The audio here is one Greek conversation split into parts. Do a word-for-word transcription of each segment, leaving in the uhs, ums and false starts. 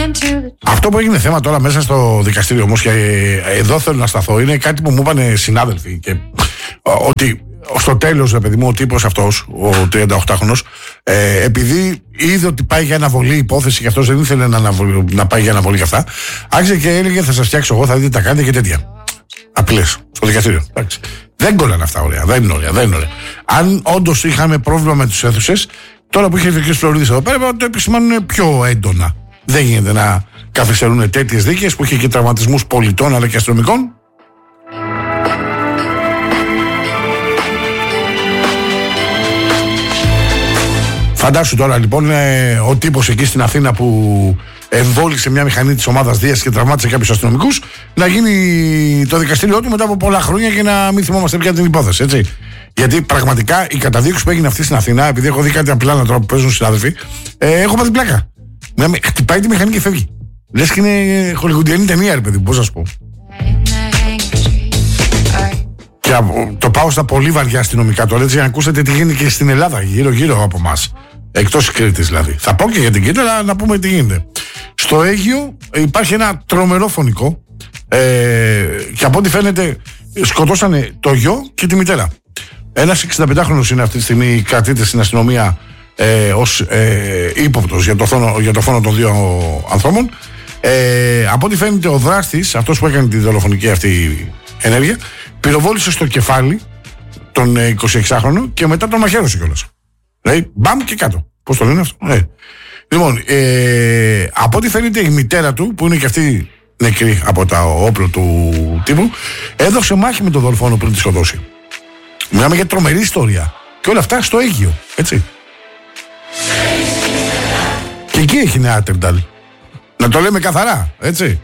Αυτό που έγινε θέμα τώρα μέσα στο δικαστήριο όμως, και εδώ θέλω να σταθώ, είναι κάτι που μου είπαν συνάδελφοι. Και, ότι στο τέλος, ρε παιδί μου, ο τύπος αυτός, ο τριανταοκτάχρονος, ε, επειδή είδε ότι πάει για αναβολή η υπόθεση και αυτός δεν ήθελε να, αναβολή, να πάει για αναβολή και αυτά, άρχισε και έλεγε: θα σας φτιάξω εγώ, θα δείτε τα κάνετε και τέτοια. Απειλές στο δικαστήριο. Εντάξει. Δεν κολλάνε αυτά ωραία. Δεν είναι ωραία. Δεν είναι ωραία. Αν όντως είχαμε πρόβλημα με τους αίθουσες, τώρα που είχε ο κ. Φλωρίδης εδώ πέρα, το επισημάνουν πιο έντονα. Δεν γίνεται να καθυστερούν τέτοιες δίκες που είχε και τραυματισμούς πολιτών αλλά και αστυνομικών. Φαντάσου τώρα λοιπόν ε, ο τύπος εκεί στην Αθήνα που εμβόλισε μια μηχανή της ομάδας Δίας και τραυμάτισε κάποιους αστυνομικούς, να γίνει το δικαστήριό του μετά από πολλά χρόνια και να μην θυμόμαστε πια την υπόθεση, έτσι. Γιατί πραγματικά η καταδίωξη που έγινε αυτή στην Αθήνα, επειδή έχω δει κάτι απλά τώρα που παίζουν συνάδελφοι, ε, έχω πάθει πλάκα. Με, χτυπάει τη μηχανή και φεύγει. Λες και είναι χολιγουντιανή ταινία, ρε παιδί, πώς να σου πω. Και το πάω στα πολύ βαριά αστυνομικά τώρα, έτσι, για να ακούσετε τι γίνεται και στην Ελλάδα, γύρω-γύρω από εμάς. Εκτός Κρήτης δηλαδή. Θα πω και για την Κρήτη, αλλά να πούμε τι γίνεται. Στο Αίγυο υπάρχει ένα τρομερό φωνικό, ε, και από ό,τι φαίνεται σκοτώσανε το γιο και τη μητέρα. Ένας εξηνταπεντάχρονος είναι αυτή τη στιγμή, κρατείται στην αστυνομία ε, ως ε, ύποπτος για το, θόνο, για το φόνο των δύο ανθρώπων. Ε, από ό,τι φαίνεται ο δράστης, αυτός που έκανε τη δολοφονική αυτή ενέργεια, πυροβόλησε στο κεφάλι τον εικοσιεξάχρονο και μετά τον μαχαίρωσε κιόλας. Δηλαδή, μπαμ και κάτω. Πώς το λένε αυτό. Ε. Λοιπόν, ε, από ό,τι φαίνεται η μητέρα του, που είναι και αυτή νεκρή από τα όπλο του τύπου, έδωσε μάχη με τον δολοφόνο πριν τη σκοτώσει. Μιλάμε για τρομερή ιστορία. Και όλα αυτά στο Αίγυο, έτσι. Και εκεί έχει νέα Τερντάλ. Να το λέμε καθαρά, έτσι.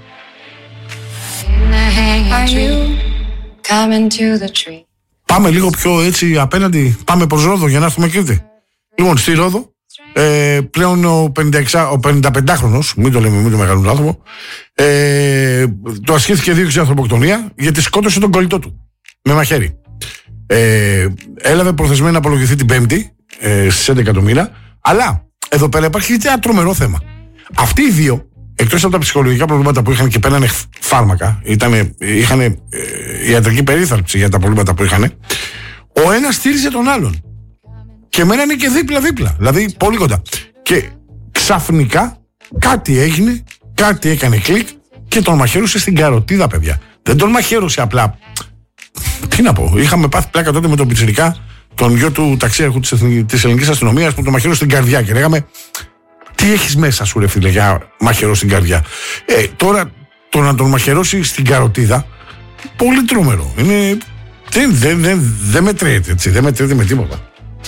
Πάμε λίγο πιο έτσι απέναντι. Πάμε προς Ρόδο για να έρθουμε Κρήτη. Λοιπόν, στη Ρόδο, ε, πλέον ο, ο πενηνταπεντάχρονος, μην το λέμε, μην το μεγαλούν άνθρωπο, ε, το ασχέθηκε δίωξη ανθρωποκτονία γιατί σκότωσε τον κολλητό του με μαχαίρι. Ε, έλαβε προθεσμένη να απολογηθεί την Πέμπτη ε, στις έντεκα το μήνα, αλλά εδώ πέρα υπάρχει ένα τρομερό θέμα. Αυτοί οι δύο, εκτός από τα ψυχολογικά προβλήματα που είχαν και παίρνανε φάρμακα, ήτανε, είχαν ε, ιατρική περίθαλψη για τα προβλήματα που είχαν, ο ένας στήριζε τον άλλον. Και μένανε και δίπλα-δίπλα, δηλαδή πολύ κοντά. Και ξαφνικά κάτι έγινε, κάτι έκανε κλικ και τον μαχαίρωσε στην καροτίδα, παιδιά. Δεν τον μαχαίρωσε απλά. Τι να πω, είχαμε πάθει πλάκα τότε με τον Πιτσιρικά, τον γιο του ταξίαρχου της, της ελληνικής αστυνομίας, που τον μαχαίρωσε στην καρδιά και λέγαμε, τι έχεις μέσα σου, ρε φίλε, για μαχαιρώσει στην καρδιά. Ε, τώρα το να τον μαχαιρώσει στην καροτίδα, πολύ τρομερό. Είναι, δεν, δεν, δεν, δεν μετρέεται, έτσι, δεν μετρέεται με τίποτα.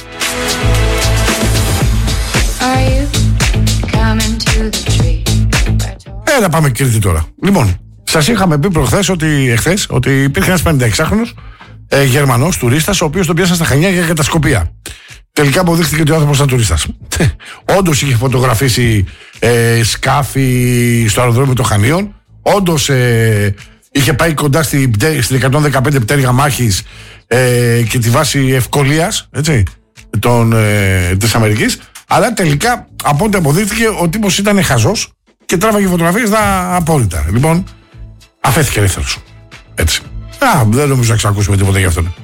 Έλα πάμε Κρήτη τώρα. Λοιπόν, σας είχαμε πει προχθές ότι, εχθές, ότι υπήρχε ένας πενηνταεξάχρονος ε, Γερμανός τουρίστας, ο οποίος τον πιάσαν στα Χανιά για κατασκοπία. Τελικά αποδείχθηκε ότι ο άνθρωπος ήταν τουρίστας. Όντως είχε φωτογραφίσει ε, σκάφη στο αεροδρόμιο των Χανίων. Όντως ε, είχε πάει κοντά στην στη εκατόν δεκαπέντε πτέρυγα μάχης ε, και τη βάση ευκολίας, έτσι, των, ε, της Αμερικής. Αλλά τελικά από ό,τι αποδείχθηκε ο τύπος ήταν χαζός και τράβαγε φωτογραφίες τα απόλυτα. Λοιπόν, αφέθηκε ελεύθερος. Έτσι. Α, δεν νομίζω να ξακούσουμε τίποτα γι' αυτό.